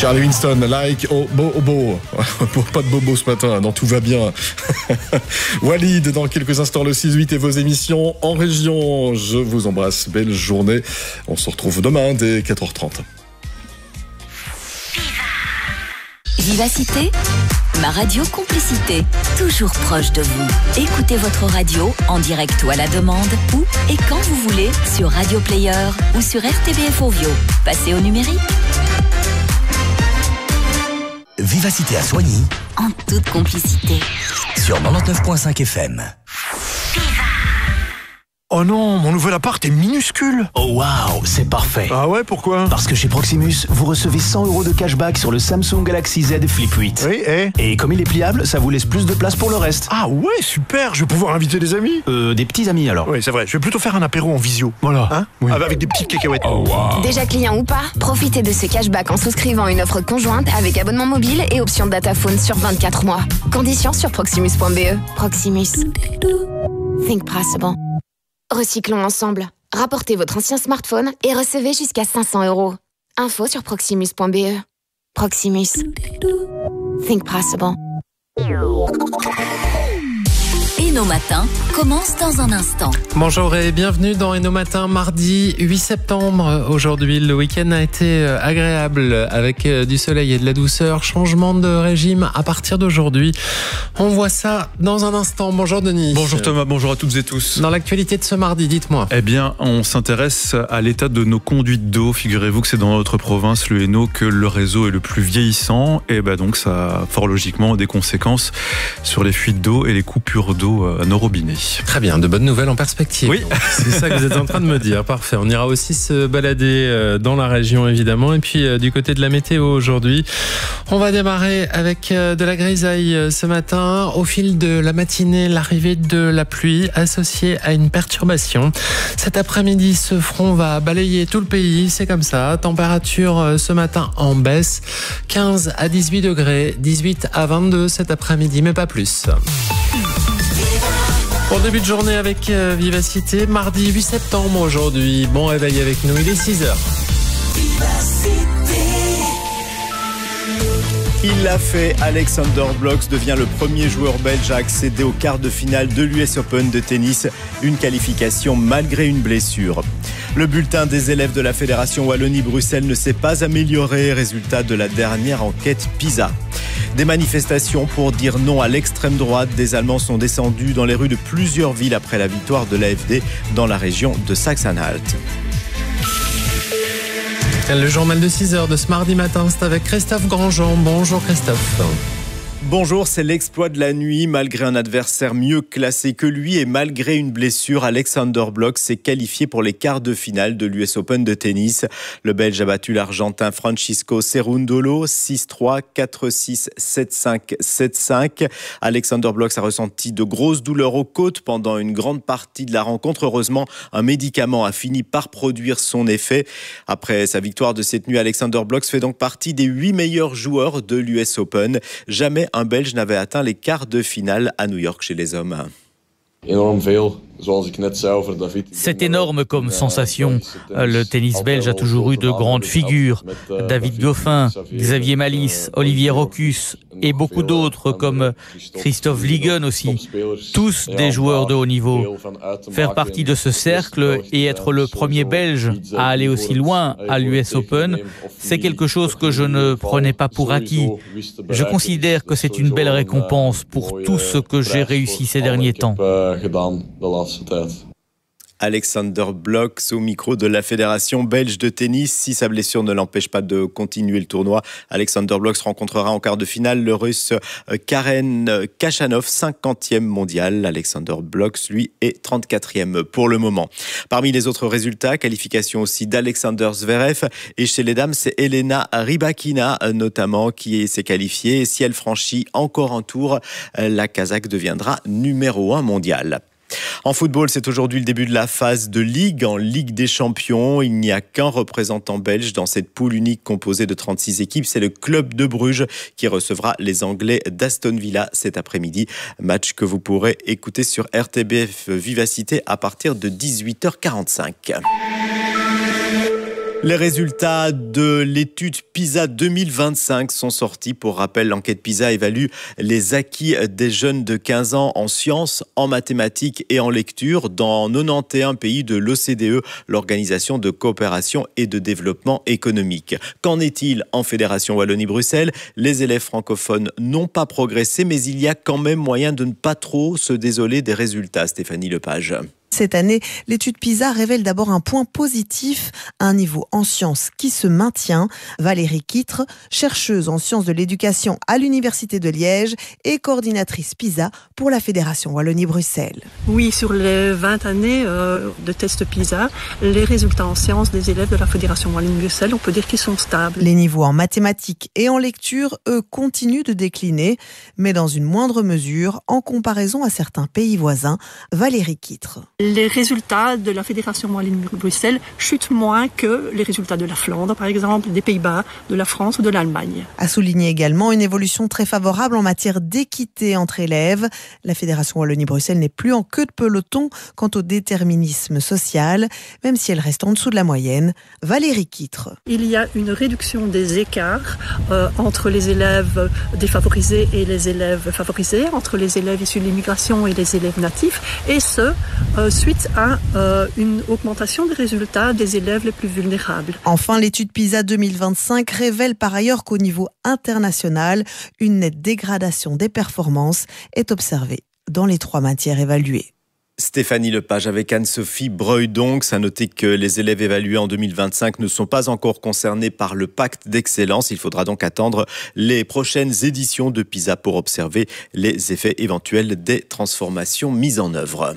Charlie Winston, like oh bobo. Pas de bobo ce matin, non, tout va bien. Walid, dans quelques instants, le 6-8 et vos émissions en région. Je vous embrasse, belle journée. On se retrouve demain dès 4h30. Vivacité, ma radio complicité, toujours proche de vous. Écoutez votre radio en direct ou à la demande, où et quand vous voulez, sur Radio Player ou sur RTBF Ovio. Passez au numérique. Vivacité à Soigny, En toute complicité. sur 99.5 FM. Oh non, mon nouvel appart est minuscule. Oh waouh, c'est parfait. Ah ouais, pourquoi? Parce que chez Proximus, vous recevez 100 € de cashback sur le Samsung Galaxy Z Flip 8. Oui, Et comme il est pliable, ça vous laisse plus de place pour le reste. Ah ouais, super, je vais pouvoir inviter des amis. Des petits amis alors. Oui, c'est vrai, je vais plutôt faire un apéro en visio. Voilà. Hein? Oui. Avec des petites cacahuètes. Déjà client ou pas, profitez de ce cashback en souscrivant une offre conjointe avec abonnement mobile et option dataphone sur 24 mois. Conditions sur proximus.be. Proximus. Think possible. Recyclons ensemble. Rapportez votre ancien smartphone et recevez jusqu'à 500 €. Info sur proximus.be. Proximus. Think possible. Et nos matins commencent dans un instant. Bonjour et bienvenue dans Nos Matins, mardi 8 septembre. Aujourd'hui, le week-end a été agréable avec du soleil et de la douceur. Changement de régime à partir d'aujourd'hui. On voit ça dans un instant. Bonjour Denis. Bonjour Thomas, bonjour à toutes et tous. Dans l'actualité de ce mardi, dites-moi. Eh bien, on s'intéresse à l'état de nos conduites d'eau. Figurez-vous que c'est dans notre province, le Hainaut, que le réseau est le plus vieillissant. Et donc, ça a fort logiquement des conséquences sur les fuites d'eau et les coupures d'eau à nos robinets. Très bien, de bonnes nouvelles en perspective. Oui. Donc, c'est ça que vous êtes en train de me dire. Parfait. On ira aussi se balader dans la région, évidemment. Et puis, du côté de la météo aujourd'hui, on va démarrer avec de la grisaille ce matin. Au fil de la matinée, l'arrivée de la pluie associée à une perturbation. Cet après-midi, ce front va balayer tout le pays. C'est comme ça. Température ce matin en baisse. 15 à 18 degrés. 18 à 22 cet après-midi, mais pas plus. Pour début de journée avec Vivacité, mardi 8 septembre aujourd'hui. Bon réveil avec nous, il est 6h. Il l'a fait, Alexander Blocks devient le premier joueur belge à accéder au quart de finale de l'US Open de tennis, une qualification malgré une blessure. Le bulletin des élèves de la Fédération Wallonie-Bruxelles ne s'est pas amélioré, résultat de la dernière enquête PISA. Des manifestations pour dire non à l'extrême droite. Des Allemands sont descendus dans les rues de plusieurs villes après la victoire de l'AfD dans la région de Sachsen-Anhalt. Le journal de 6h de ce mardi matin, c'est avec Christophe Grandjean. Bonjour Christophe. Bonjour, c'est l'exploit de la nuit. Malgré un adversaire mieux classé que lui et malgré une blessure, Alexander Blocks s'est qualifié pour les quarts de finale de l'US Open de tennis. Le Belge a battu l'Argentin Francisco Cerundolo 6-3, 4-6, 7-5, 7-5. Alexander Blocks a ressenti de grosses douleurs aux côtes pendant une grande partie de la rencontre. Heureusement, un médicament a fini par produire son effet. Après sa victoire de cette nuit, Alexander Blocks fait donc partie des 8 meilleurs joueurs de l'US Open. Jamais un Belge n'avait atteint les quarts de finale à New York chez les hommes. C'est énorme comme sensation. Le tennis belge a toujours eu de grandes figures. David Goffin, Xavier Malisse, Olivier Rochus et beaucoup d'autres comme Christophe Ligon aussi. Tous des joueurs de haut niveau. Faire partie de ce cercle et être le premier Belge à aller aussi loin à l'US Open, c'est quelque chose que je ne prenais pas pour acquis. Je considère que c'est une belle récompense pour tout ce que j'ai réussi ces derniers temps. Alexander Blocks au micro de la Fédération belge de tennis. Si sa blessure ne l'empêche pas de continuer le tournoi, Alexander Blocks rencontrera en quart de finale le Russe Karen Khachanov, 50e mondial. Alexander Blocks, lui, est 34e pour le moment. Parmi les autres résultats, qualification aussi d'Alexander Zverev. Et chez les dames, c'est Elena Rybakina notamment qui s'est qualifiée. Et si elle franchit encore un tour, la Kazakh deviendra numéro 1 mondial. En football, c'est aujourd'hui le début de la phase de Ligue. En Ligue des Champions, il n'y a qu'un représentant belge dans cette poule unique composée de 36 équipes. C'est le Club de Bruges qui recevra les Anglais d'Aston Villa cet après-midi. Match que vous pourrez écouter sur RTBF Vivacité à partir de 18h45. Les résultats de l'étude PISA 2025 sont sortis. Pour rappel, l'enquête PISA évalue les acquis des jeunes de 15 ans en sciences, en mathématiques et en lecture dans 91 pays de l'OCDE, l'Organisation de coopération et de développement économique. Qu'en est-il en Fédération Wallonie-Bruxelles ? Les élèves francophones n'ont pas progressé, mais il y a quand même moyen de ne pas trop se désoler des résultats. Stéphanie Lepage. Cette année, l'étude PISA révèle d'abord un point positif, un niveau en sciences qui se maintient. Valérie Quitre, chercheuse en sciences de l'éducation à l'Université de Liège et coordinatrice PISA pour la Fédération Wallonie-Bruxelles. Oui, sur les 20 années de tests PISA, les résultats en sciences des élèves de la Fédération Wallonie-Bruxelles, on peut dire qu'ils sont stables. Les niveaux en mathématiques et en lecture, eux, continuent de décliner, mais dans une moindre mesure en comparaison à certains pays voisins. Valérie Quitre. Les résultats de la Fédération Wallonie-Bruxelles chutent moins que les résultats de la Flandre, par exemple, des Pays-Bas, de la France ou de l'Allemagne. A souligné également une évolution très favorable en matière d'équité entre élèves. La Fédération Wallonie-Bruxelles n'est plus en queue de peloton quant au déterminisme social, même si elle reste en dessous de la moyenne. Valérie Quitre. Il y a une réduction des écarts entre les élèves défavorisés et les élèves favorisés, entre les élèves issus de l'immigration et les élèves natifs, et ce, suite à une augmentation des résultats des élèves les plus vulnérables. Enfin, l'étude PISA 2025 révèle par ailleurs qu'au niveau international, une nette dégradation des performances est observée dans les 3 matières évaluées. Stéphanie Lepage avec Anne-Sophie Breuil-Donx. À noter que les élèves évalués en 2025 ne sont pas encore concernés par le pacte d'excellence. Il faudra donc attendre les prochaines éditions de PISA pour observer les effets éventuels des transformations mises en œuvre.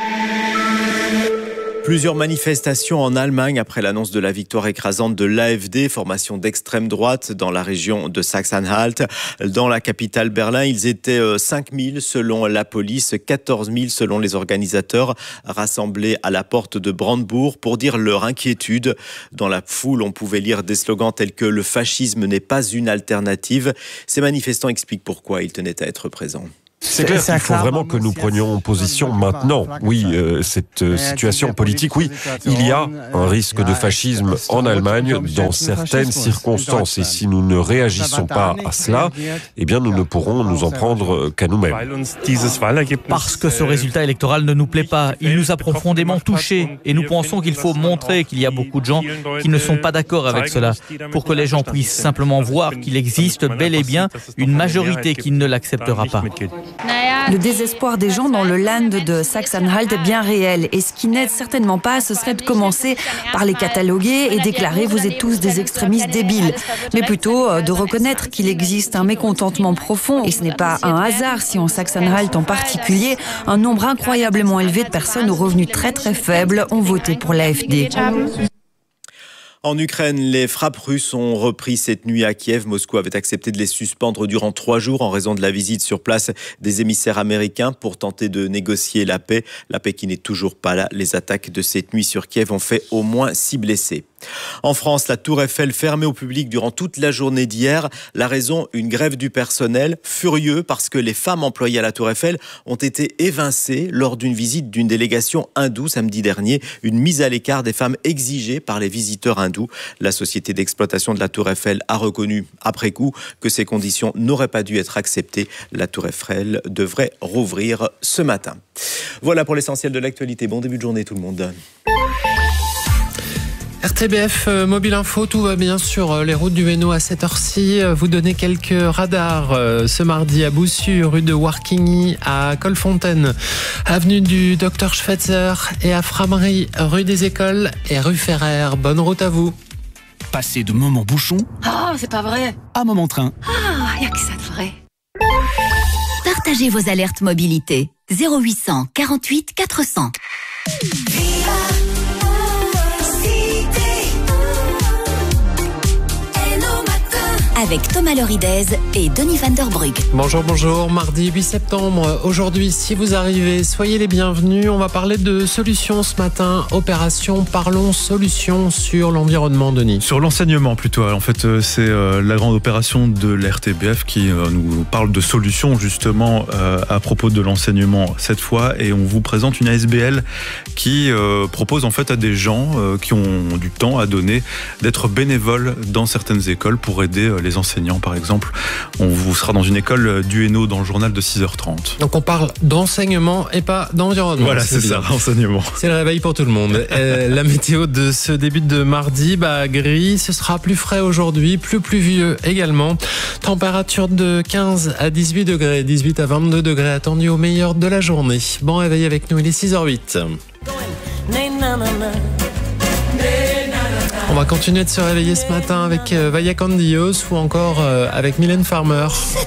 Plusieurs manifestations en Allemagne après l'annonce de la victoire écrasante de l'AfD, formation d'extrême droite dans la région de Sachsen-Anhalt. Dans la capitale Berlin, ils étaient 5 000 selon la police, 14 000 selon les organisateurs, rassemblés à la porte de Brandebourg pour dire leur inquiétude. Dans la foule, on pouvait lire des slogans tels que « Le fascisme n'est pas une alternative ». Ces manifestants expliquent pourquoi ils tenaient à être présents. C'est clair qu'il faut vraiment que nous prenions position maintenant. Oui, cette situation politique, oui, il y a un risque de fascisme en Allemagne dans certaines circonstances. Et si nous ne réagissons pas à cela, eh bien nous ne pourrons nous en prendre qu'à nous-mêmes. Parce que ce résultat électoral ne nous plaît pas. Il nous a profondément touchés. Et nous pensons qu'il faut montrer qu'il y a beaucoup de gens qui ne sont pas d'accord avec cela. Pour que les gens puissent simplement voir qu'il existe bel et bien une majorité qui ne l'acceptera pas. Le désespoir des gens dans le land de Sachsen-Anhalt est bien réel. Et ce qui n'aide certainement pas, ce serait de commencer par les cataloguer et déclarer « vous êtes tous des extrémistes débiles ». Mais plutôt de reconnaître qu'il existe un mécontentement profond. Et ce n'est pas un hasard si en Sachsen-Anhalt en particulier, un nombre incroyablement élevé de personnes aux revenus très très faibles ont voté pour l'AfD. En Ukraine, les frappes russes ont repris cette nuit à Kiev. Moscou avait accepté de les suspendre durant 3 jours en raison de la visite sur place des émissaires américains pour tenter de négocier la paix. La paix qui n'est toujours pas là. Les attaques de cette nuit sur Kiev ont fait au moins 6 blessés. En France, la Tour Eiffel fermée au public durant toute la journée d'hier. La raison, une grève du personnel, furieux parce que les femmes employées à la Tour Eiffel ont été évincées lors d'une visite d'une délégation hindoue samedi dernier. Une mise à l'écart des femmes exigée par les visiteurs hindous. La société d'exploitation de la Tour Eiffel a reconnu après coup que ces conditions n'auraient pas dû être acceptées. La Tour Eiffel devrait rouvrir ce matin. Voilà pour l'essentiel de l'actualité. Bon début de journée tout le monde. RTBF Mobile Info, tout va bien sur les routes du Hainaut à cette heure-ci. Vous donnez quelques radars ce mardi à Boussu, rue de Warquigny, à Colfontaine, avenue du Dr Schweitzer et à Framery, rue des Écoles et rue Ferrer. Bonne route à vous. Passez de moment bouchon c'est pas vrai. à moment train. Y a que ça de vrai. Partagez vos alertes mobilité. 0800 48 400. avec Thomas Loridez et Denis Van der Brugge. Bonjour, mardi 8 septembre. Aujourd'hui, si vous arrivez, soyez les bienvenus. On va parler de solutions ce matin. Opération Parlons Solutions sur l'environnement, Denis. Sur l'enseignement plutôt. En fait, c'est la grande opération de l'RTBF qui nous parle de solutions justement à propos de l'enseignement cette fois. Et on vous présente une ASBL qui propose en fait à des gens qui ont du temps à donner d'être bénévoles dans certaines écoles pour aider les enseignants par exemple. On vous sera dans une école du Hainaut dans le journal de 6h30. Donc on parle d'enseignement et pas d'environnement. Voilà, c'est ça, enseignement. C'est le réveil pour tout le monde. La météo de ce début de mardi, gris, ce sera plus frais aujourd'hui, plus pluvieux également. Température de 15 à 18 degrés, 18 à 22 degrés attendus au meilleur de la journée. Bon réveil avec nous, il est 6h08. On va continuer de se réveiller ce matin avec Vaya Candios ou encore avec Mylène Farmer.